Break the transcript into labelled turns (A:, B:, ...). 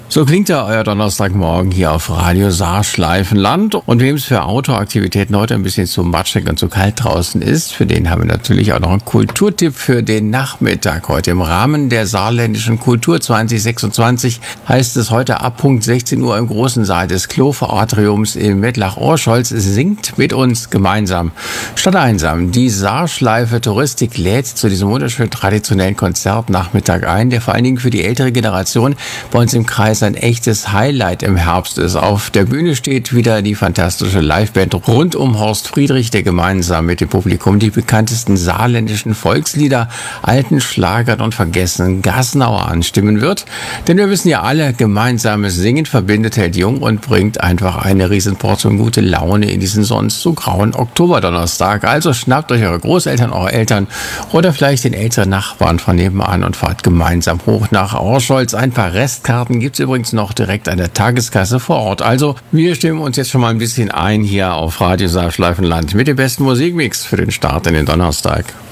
A: So klingt ja euer Donnerstagmorgen hier auf Radio Saarschleifenland. Und wem es für Outdoor-Aktivitäten heute ein bisschen zu matschig und zu kalt draußen ist, für den haben wir natürlich auch noch einen Kulturtipp für den Nachmittag. Heute im Rahmen der Saarländischen Kultur 2026 heißt es heute ab Punkt 16 Uhr im großen Saal des Klofer-Atriums in Mettlach-Orscholz singt mit uns gemeinsam statt einsam. Die Saarschleife Touristik lädt zu diesem wunderschönen traditionellen Konzertnachmittag ein, der vor allen Dingen für die ältere Generation bei uns im Kreis ein echtes Highlight im Herbst ist. Auf der Bühne steht wieder die fantastische Liveband rund um Horst Friedrich, der gemeinsam mit dem Publikum die bekanntesten saarländischen Volkslieder, alten Schlagern und vergessenen Gassenauer anstimmen wird. Denn wir wissen ja alle, gemeinsames Singen verbindet, hält jung und bringt einfach eine Riesenportion gute Laune in diesen sonst so grauen Oktoberdonnerstag. Also schnappt euch eure Großeltern, eure Eltern oder vielleicht den älteren Nachbarn von nebenan und fahrt gemeinsam hoch nach Orscholz. Ein paar Restkarten gibt's übrigens noch direkt an der Tageskasse vor Ort. Also wir stimmen uns jetzt schon mal ein bisschen ein hier auf Radio Saarschleifenland mit dem besten Musikmix für den Start in den Donnerstag.